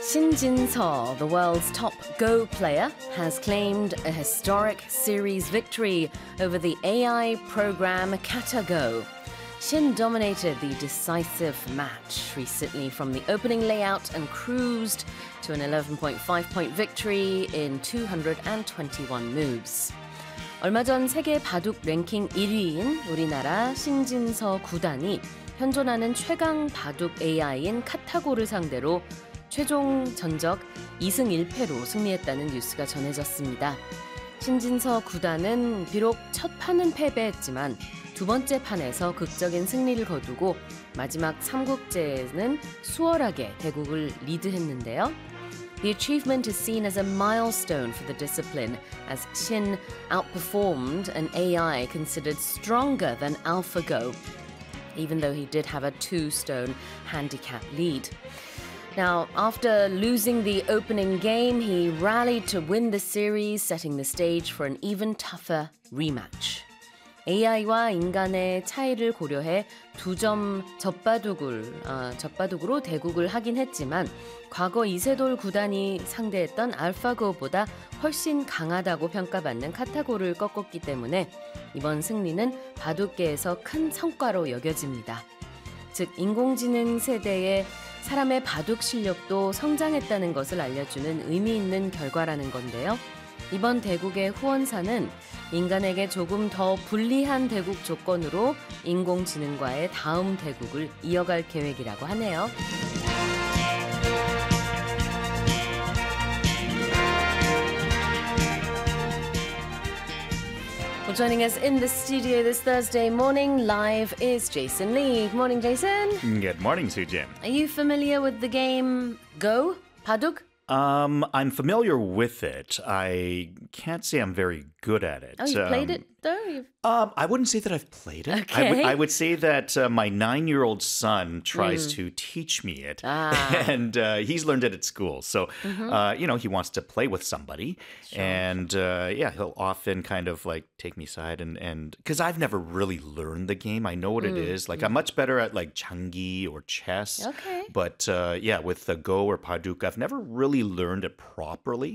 Shin Jin-seo, the world's top Go player, has claimed a historic series victory over the AI program KataGo. Shin dominated the decisive match recently from the opening layout and cruised to an 11.5-point victory in 221 moves. 얼마 전 세계 바둑 랭킹 1위인 우리나라 신진서 구단이 현존하는 최강 바둑 AI인 카타고를 상대로 최종 전적 2승 1패로 승리했다는 뉴스가 전해졌습니다. 신진서 구단은 비록 첫 판은 패배했지만 두 번째 판에서 극적인 승리를 거두고 마지막 3국제에는 수월하게 대국을 리드했는데요. The achievement is seen as a milestone for the discipline as Shin outperformed an AI considered stronger than AlphaGo, even though he did have a 2-stone handicap lead. Now, after losing the opening game, he rallied to win the series, setting the stage for an even tougher rematch. AI와 인간의 차이를 고려해 2점 젖바둑으로 대국을 하긴 했지만 과거 이세돌 구단이 상대했던 알파고보다 훨씬 강하다고 평가받는 카타고를 꺾었기 때문에 이번 승리는 바둑계에서 큰 성과로 여겨집니다. 즉, 인공지능 세대의 사람의 바둑 실력도 성장했다는 것을 알려주는 의미 있는 결과라는 건데요. 이번 대국의 후원사는 인간에게 조금 더 불리한 대국 조건으로 인공지능과의 다음 대국을 이어갈 계획이라고 하네요. Well, joining us in the studio this Thursday morning live is Jason Lee. Good morning, Jason. Good morning, Sujin. Are you familiar with the game Go, 바둑? I'm familiar with it. I can't say I'm very good at it. Oh, you've played it, though? I wouldn't say that I've played it. Okay. I would say that my 9-year-old son tries to teach me it, and he's learned it at school. So, he wants to play with somebody, and he'll often kind of like take me aside and because I've never really learned the game. I know what it is. Like I'm much better at like changi or chess. Okay. But with the Go or Paduk, I've never really learned it properly.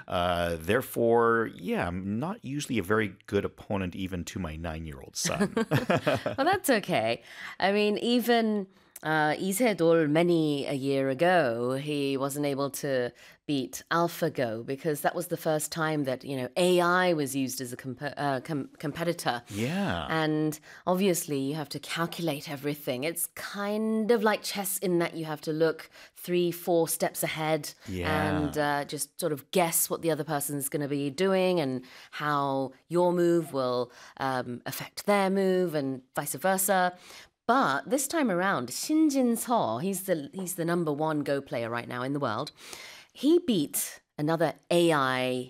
Therefore, I'm not usually a very good opponent even to my 9-year-old son. Well, that's okay. I mean, even Isedol many a year ago, he wasn't able to beat AlphaGo because that was the first time that, AI was used as a competitor. Yeah. And obviously you have to calculate everything. It's kind of like chess in that you have to look 3-4 steps ahead and just sort of guess what the other person's going to be doing and how your move will affect their move and vice versa. But this time around, Shin Jin-seo, he's the number one Go player right now in the world. He beat another AI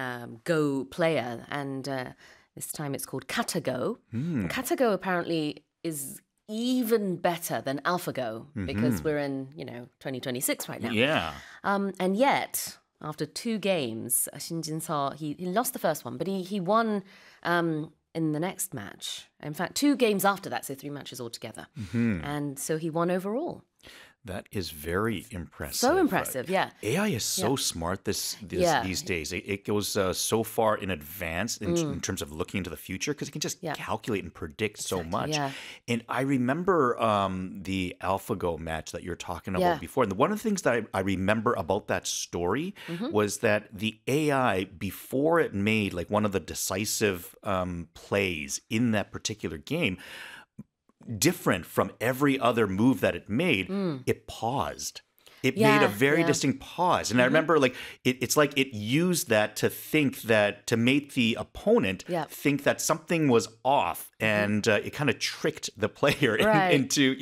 Go player, and this time it's called KataGo. KataGo apparently is even better than AlphaGo because we're in 2026 right now. Yeah. And yet, after 2 games, Shin Jin-seo, he lost the first one, but he won in the next match. In fact, 2 games after that, so 3 matches altogether. And so he won overall. That is very impressive. So impressive, yeah. AI is so smart these days. It goes so far in advance in terms of looking into the future because it can just calculate and predict so much. Yeah. And I remember the AlphaGo match that you're talking about before. And one of the things that I remember about that story was that the AI, before it made like one of the decisive plays in that particular game, different from every other move that it made, it paused. It made a very distinct pause. And I remember it's like it used that to make the opponent think that something was off. And it kind of tricked the player into,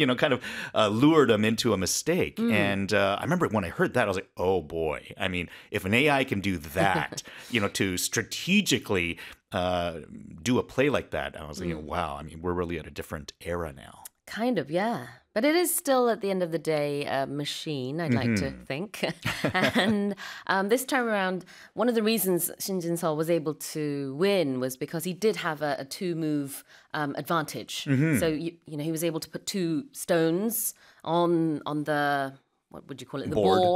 lured them into a mistake. And I remember when I heard that, I was like, oh boy. I mean, if an AI can do that, to strategically do a play like that, I was like, wow, I mean, we're really at a different era now. Kind of, yeah. But it is still, at the end of the day, a machine, I'd like to think. And this time around, one of the reasons Shin Jin-seo was able to win was because he did have a 2-move advantage. So, he was able to put 2 stones on the, what would you call it? The board.